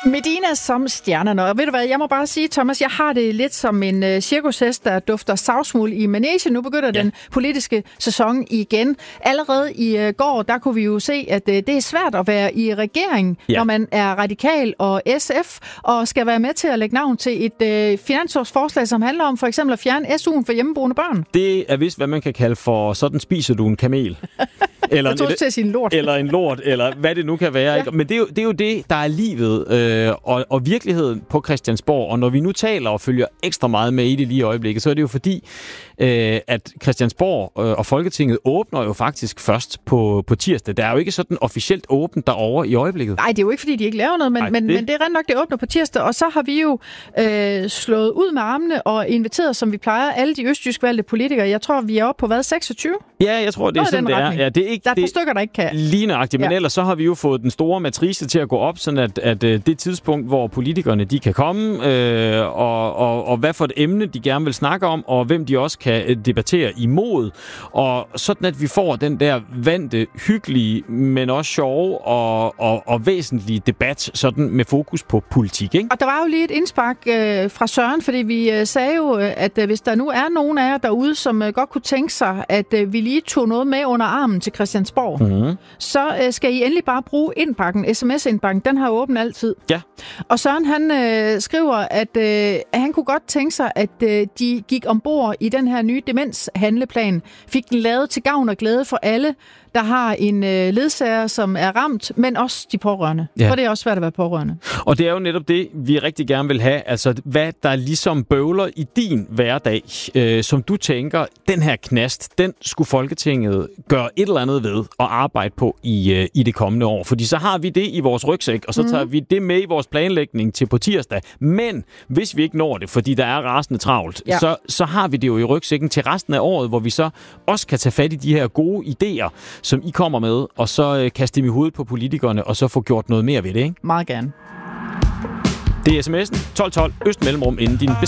Medina som stjernerne. Og ved du hvad, jeg må bare sige, Thomas, jeg har det lidt som en cirkushest, der dufter savsmuld i manege. Nu begynder den politiske sæson igen. Allerede i går, der kunne vi jo se, at det er svært at være i regering, når man er radikal og SF, og skal være med til at lægge navn til et finanslovsforslag, som handler om for eksempel at fjerne SU'en for hjemmeboende børn. Det er vist, hvad man kan kalde for sådan spiser du en kamel. Eller en lort, eller hvad det nu kan være. Ikke? Men det er jo det, der er livet og virkeligheden på Christiansborg. Og når vi nu taler og følger ekstra meget med i det lige i øjeblikket, så er det jo fordi, at Christiansborg og Folketinget åbner jo faktisk først på tirsdag. Der er jo ikke sådan officielt åbent derovre i øjeblikket. Nej, det er jo ikke fordi, de ikke laver noget, men det er rent nok, det åbner på tirsdag. Og så har vi jo slået ud med armene og inviteret, som vi plejer, alle de østjysk valgte politikere. Jeg tror, vi er oppe på 26? Ja, jeg tror, det er sådan, det er. Ja, det er ikke, der er et par stykker, der ikke kan. Lige nøjagtigt, men ellers så har vi jo fået den store matrice til at gå op, sådan at det tidspunkt, hvor politikerne de kan komme, og hvad for et emne de gerne vil snakke om, og hvem de også kan debattere imod, og sådan at vi får den der vante, hyggelige, men også sjove og væsentlige debat, sådan med fokus på politik, ikke? Og der var jo lige et indspark fra Søren, fordi vi sagde jo, at hvis der nu er nogen af jer derude, som godt kunne tænke sig, at vi lige tog noget med under armen til Christiansborg, så skal I endelig bare bruge indpakken, sms-indpakken, den har åben altid. Ja. Og Søren, han skriver, at han kunne godt tænke sig, at de gik ombord i den her nye demenshandleplan, fik den lavet til gavn og glæde for alle, der har en ledsager, som er ramt, men også de pårørende. Ja. For det er også svært at være pårørende. Og det er jo netop det, vi rigtig gerne vil have. Altså, hvad der ligesom bøvler i din hverdag, som du tænker, den her knast, den skulle Folketinget gøre et eller andet ved og arbejde på i det kommende år. Fordi så har vi det i vores rygsæk, og så tager vi det med i vores planlægning til på tirsdag. Men hvis vi ikke når det, fordi der er rasende travlt, så har vi det jo i rygsækken til resten af året, hvor vi så også kan tage fat i de her gode idéer, som I kommer med, og så kaste dem i hovedet på politikerne, og så få gjort noget mere ved det, ikke? Meget gerne. Det er sms'en 1212 Øst Mellemrum inden din besked.